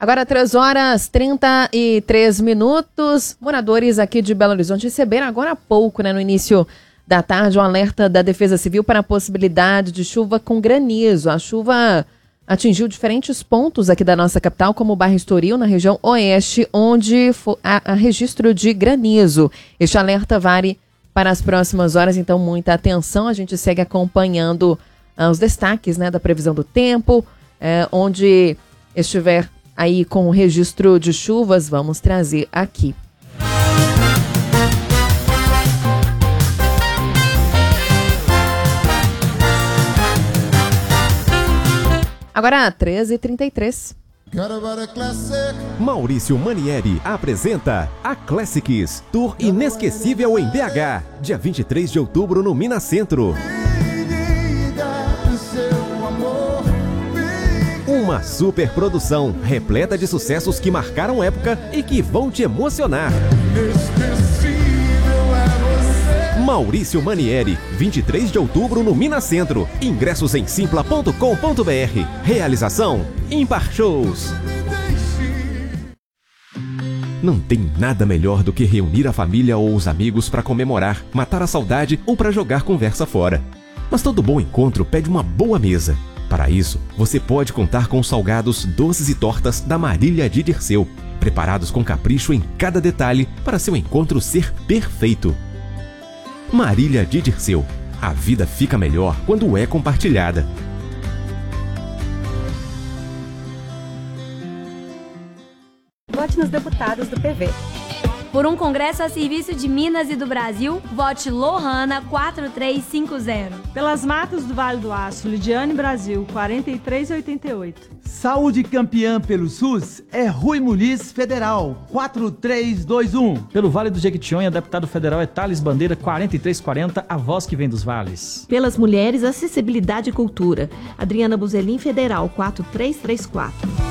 Agora 3h33. Moradores aqui de Belo Horizonte receberam agora há pouco, no início da tarde, um alerta da Defesa Civil para a possibilidade de chuva com granizo. A chuva atingiu diferentes pontos aqui da nossa capital, como o bairro Estoril, na região oeste, onde há registro de granizo. Este alerta vale para as próximas horas, então muita atenção. A gente segue acompanhando os destaques, da previsão do tempo, onde estiver aí com o registro de chuvas, vamos trazer aqui. Agora 13h33. Maurício Manieri apresenta a Classics, Tour inesquecível em BH, dia 23 de outubro no Minas Centro. Uma super produção, repleta de sucessos que marcaram época e que vão te emocionar. Maurício Manieri, 23 de outubro no Minas Centro. Ingressos em simpla.com.br. Realização Ímpar Shows. Não tem nada melhor do que reunir a família ou os amigos para comemorar, matar a saudade ou para jogar conversa fora. Mas todo bom encontro pede uma boa mesa. Para isso, você pode contar com os salgados, doces e tortas da Marília de Dirceu, preparados com capricho em cada detalhe para seu encontro ser perfeito. Marília de Dirceu. A vida fica melhor quando é compartilhada. Vote nos deputados do PV. Por um Congresso a serviço de Minas e do Brasil, vote Lohana 4350. Pelas matas do Vale do Aço, Lidiane Brasil 4388. Saúde campeã pelo SUS é Rui Muniz Federal 4321. Pelo Vale do Jequitinhonha, deputado federal é Thales Bandeira 4340, a voz que vem dos vales. Pelas mulheres, acessibilidade e cultura, Adriana Buzelin Federal 4334.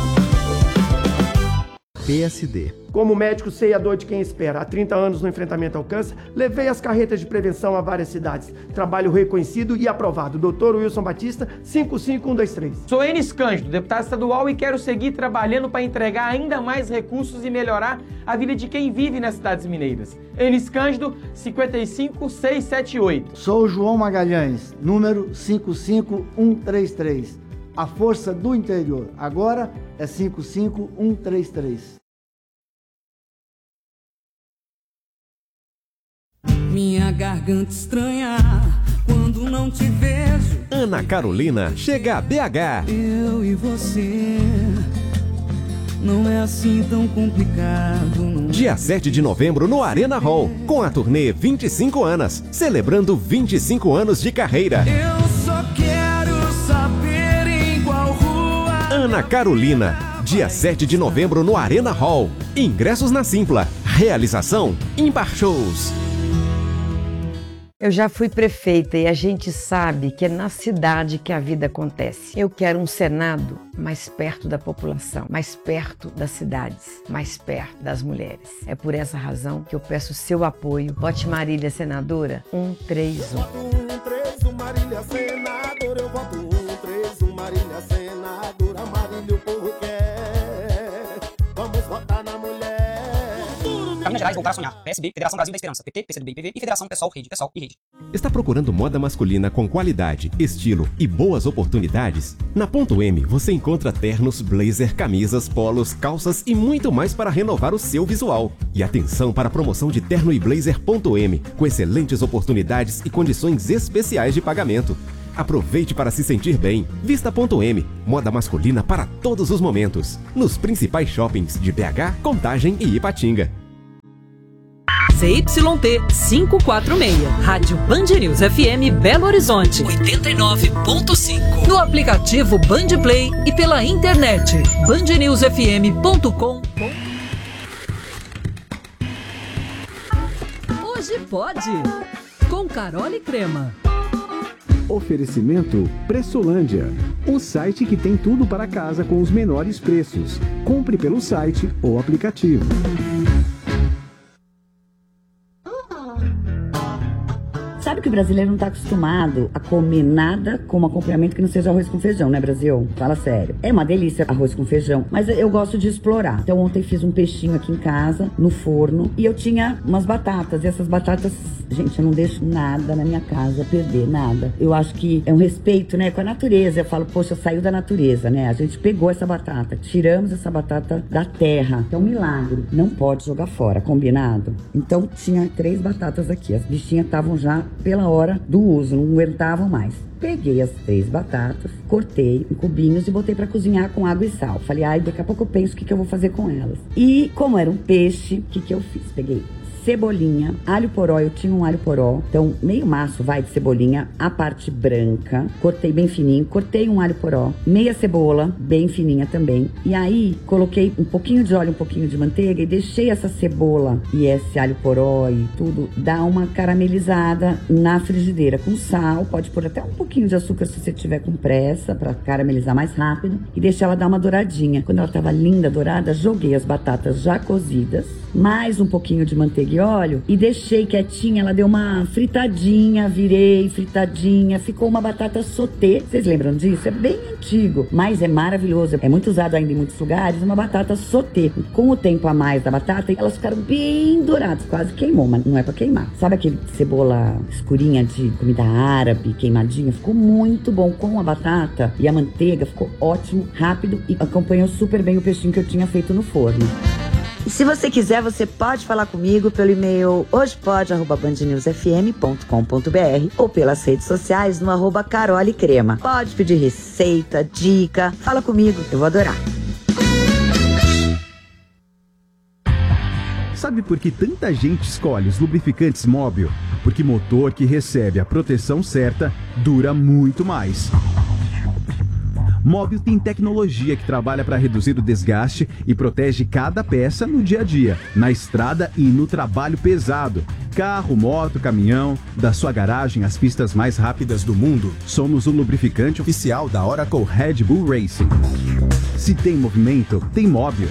PSD. Como médico, sei a dor de quem espera. Há 30 anos no enfrentamento ao câncer, levei as carretas de prevenção a várias cidades. Trabalho reconhecido e aprovado. Dr. Wilson Batista, 55123. Sou Enis Cândido, deputado estadual, e quero seguir trabalhando para entregar ainda mais recursos e melhorar a vida de quem vive nas cidades mineiras. Enis Cândido, 55678. Sou João Magalhães, número 55133. A força do interior. Agora é 55133. Minha garganta estranha quando não te vejo. Ana Carolina chega a BH. Eu e você não é assim tão complicado. Não. Dia 7 de novembro no Arena Hall, com a turnê 25 anos, celebrando 25 anos de carreira. Eu só quero saber em qual rua. Ana Carolina, dia 7 de novembro no Arena Hall. Ingressos na Simpla. Realização Ímpar Shows. Eu já fui prefeita e a gente sabe que é na cidade que a vida acontece. Eu quero um Senado mais perto da população, mais perto das cidades, mais perto das mulheres. É por essa razão que eu peço seu apoio. Vote Marília Senadora 131. Voto 131 Marília Senadora, eu voto 131 Marília Senadora, Marília o povo quer. Vamos votar na mulher. Minas Gerais voltar a sonhar. PSB, Federação Brasil da Esperança, PT, PCdoB, PV e Federação Pessoal, Rede, Pessoal e Rede. Está procurando moda masculina com qualidade, estilo e boas oportunidades? Na Ponto M você encontra ternos, blazer, camisas, polos, calças e muito mais para renovar o seu visual. E atenção para a promoção de terno e blazer Ponto M, com excelentes oportunidades e condições especiais de pagamento. Aproveite para se sentir bem. Vista Ponto M, moda masculina para todos os momentos. Nos principais shoppings de BH, Contagem e Ipatinga. ZYT 546, Rádio Band News FM Belo Horizonte 89.5. No aplicativo Band Play e pela internet bandnewsfm.com. Hoje pode, com Carole Crema. Oferecimento Pressolândia, o site que tem tudo para casa com os menores preços. Compre pelo site ou aplicativo. Sabe Claro que o brasileiro não tá acostumado a comer nada como acompanhamento que não seja arroz com feijão, né, Brasil? Fala sério. É uma delícia arroz com feijão, mas eu gosto de explorar. Então ontem fiz um peixinho aqui em casa, no forno, e eu tinha umas batatas, e essas batatas, gente, eu não deixo nada na minha casa perder, nada. Eu acho que é um respeito, né, com a natureza. Eu falo, poxa, saiu da natureza, né? A gente pegou essa batata, tiramos essa batata da terra, que é um milagre. Não pode jogar fora, combinado? Então tinha 3 batatas aqui, as bichinhas estavam já pela hora do uso, não aguentavam mais. Peguei as 3 batatas, cortei em cubinhos e botei pra cozinhar com água e sal. Falei, ai, daqui a pouco eu penso o que eu vou fazer com elas. E como era um peixe, o que eu fiz? Peguei cebolinha, alho poró, eu tinha um alho poró, então meio maço vai de cebolinha, a parte branca, cortei bem fininho, cortei um alho poró, meia cebola, bem fininha também, e aí coloquei um pouquinho de óleo, um pouquinho de manteiga e deixei essa cebola e esse alho poró e tudo dar uma caramelizada na frigideira com sal, pode pôr até um pouquinho de açúcar se você tiver com pressa para caramelizar mais rápido e deixar ela dar uma douradinha. Quando ela tava linda, dourada, joguei as batatas já cozidas, mais um pouquinho de manteiga e óleo e deixei quietinha, ela deu uma fritadinha, virei fritadinha, ficou uma batata sauté. Vocês lembram disso? É bem antigo, mas é maravilhoso, é muito usado ainda em muitos lugares, uma batata sauté. Com o tempo a mais da batata, elas ficaram bem douradas, quase queimou, mas não é pra queimar. Sabe aquele cebola escurinha de comida árabe, queimadinha? Ficou muito bom com a batata e a manteiga, ficou ótimo, rápido e acompanhou super bem o peixinho que eu tinha feito no forno. E se você quiser, você pode falar comigo pelo e-mail hojepode@bandnewsfm.com.br ou pelas redes sociais no @carolecrema. Pode pedir receita, dica, fala comigo, eu vou adorar. Sabe por que tanta gente escolhe os lubrificantes Móbil? Porque motor que recebe a proteção certa dura muito mais. Móbil tem tecnologia que trabalha para reduzir o desgaste e protege cada peça no dia a dia, na estrada e no trabalho pesado. Carro, moto, caminhão, da sua garagem às pistas mais rápidas do mundo. Somos o lubrificante oficial da Oracle Red Bull Racing. Se tem movimento, tem Móbil.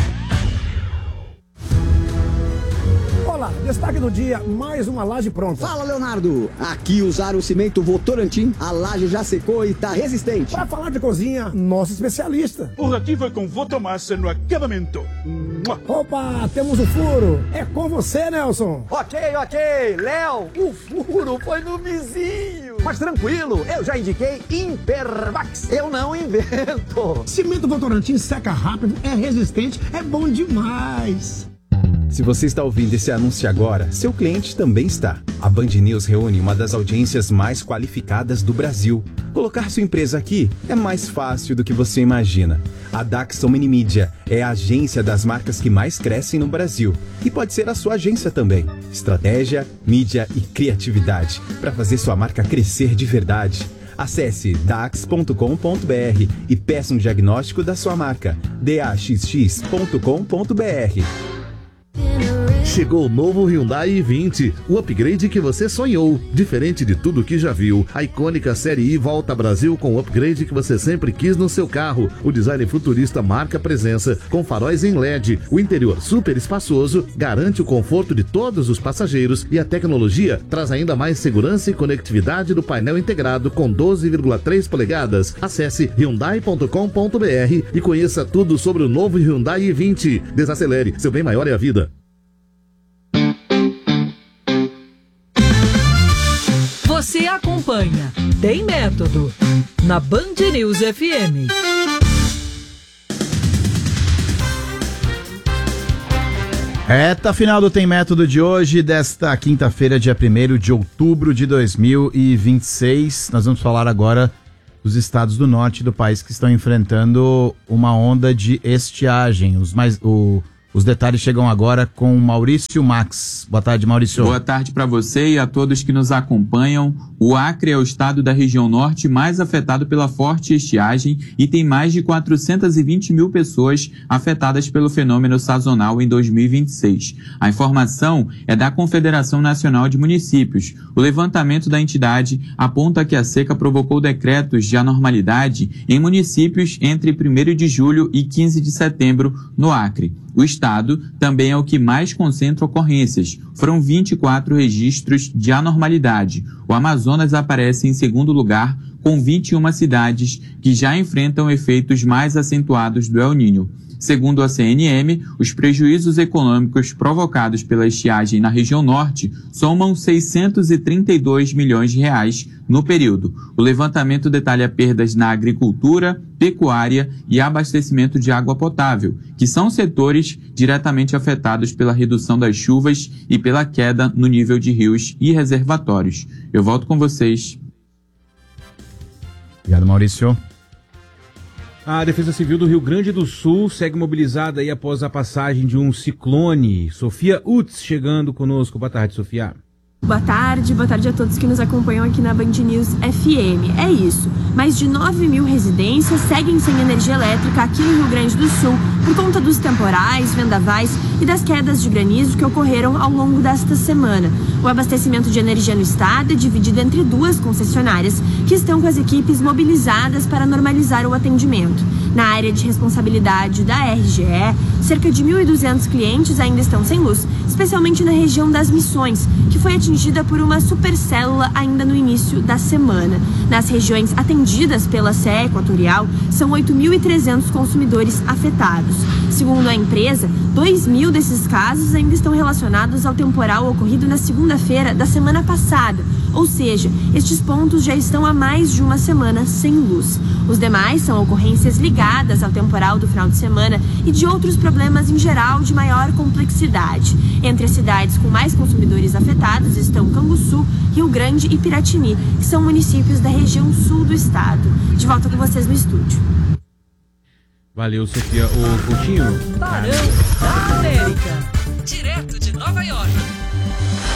Olá, destaque do dia, mais uma laje pronta. Fala, Leonardo. Aqui usaram o cimento Votorantim, a laje já secou e tá resistente. Para falar de cozinha, nosso especialista. O aqui foi com Votomassa no acabamento. Opa, temos o furo. É com você, Nelson. Ok. Léo, o furo foi no vizinho. Mas tranquilo, eu já indiquei Impervax. Eu não invento. Cimento Votorantim seca rápido, é resistente, é bom demais. Se você está ouvindo esse anúncio agora, seu cliente também está. A Band News reúne uma das audiências mais qualificadas do Brasil. Colocar sua empresa aqui é mais fácil do que você imagina. A Daxon Minimídia é a agência das marcas que mais crescem no Brasil. E pode ser a sua agência também. Estratégia, mídia e criatividade para fazer sua marca crescer de verdade. Acesse dax.com.br e peça um diagnóstico da sua marca. daxx.com.br. Chegou o novo Hyundai i20, o upgrade que você sonhou. Diferente de tudo que já viu, a icônica Série I volta ao Brasil com o upgrade que você sempre quis no seu carro. O design futurista marca presença, com faróis em LED. O interior super espaçoso garante o conforto de todos os passageiros e a tecnologia traz ainda mais segurança e conectividade do painel integrado com 12,3 polegadas. Acesse hyundai.com.br e conheça tudo sobre o novo Hyundai i20. Desacelere, seu bem maior é a vida. Você acompanha Tem Método na Band News FM. Reta final do Tem Método de hoje, desta quinta-feira, dia 1º de outubro de 2026. Nós vamos falar agora dos estados do norte do país que estão enfrentando uma onda de estiagem. Os detalhes chegam agora com Maurício Max. Boa tarde, Maurício. Boa tarde para você e a todos que nos acompanham. O Acre é o estado da região norte mais afetado pela forte estiagem e tem mais de 420 mil pessoas afetadas pelo fenômeno sazonal em 2026. A informação é da Confederação Nacional de Municípios. O levantamento da entidade aponta que a seca provocou decretos de anormalidade em municípios entre 1º de julho e 15 de setembro no Acre. O estado também é o que mais concentra ocorrências. Foram 24 registros de anormalidade. O Amazonas aparece em segundo lugar, com 21 cidades que já enfrentam efeitos mais acentuados do El Niño. Segundo a CNM, os prejuízos econômicos provocados pela estiagem na região norte somam 632 milhões de reais no período. O levantamento detalha perdas na agricultura, pecuária e abastecimento de água potável, que são setores diretamente afetados pela redução das chuvas e pela queda no nível de rios e reservatórios. Eu volto com vocês. Obrigado, Maurício. A Defesa Civil do Rio Grande do Sul segue mobilizada aí após a passagem de um ciclone. Sofia Utz chegando conosco. Boa tarde, Sofia. Boa tarde a todos que nos acompanham aqui na Band News FM. É isso, mais de 9 mil residências seguem sem energia elétrica aqui no Rio Grande do Sul por conta dos temporais, vendavais e das quedas de granizo que ocorreram ao longo desta semana. O abastecimento de energia no estado é dividido entre duas concessionárias que estão com as equipes mobilizadas para normalizar o atendimento. Na área de responsabilidade da RGE, cerca de 1.200 clientes ainda estão sem luz, especialmente na região das Missões, que foi atingida por uma supercélula ainda no início da semana. Nas regiões atendidas pela CE Equatorial, são 8.300 consumidores afetados. Segundo a empresa, 2.000 desses casos ainda estão relacionados ao temporal ocorrido na segunda-feira da semana passada, ou seja, estes pontos já estão há mais de uma semana sem luz. Os demais são ocorrências ligadas ao temporal do final de semana e de outros problemas em geral de maior complexidade. Entre as cidades com mais consumidores afetados estão Canguçu, Rio Grande e Piratini, que são municípios da região sul do estado. De volta com vocês no estúdio. Valeu, Sofia. Ô, Coutinho. Barão da América, direto de Nova York.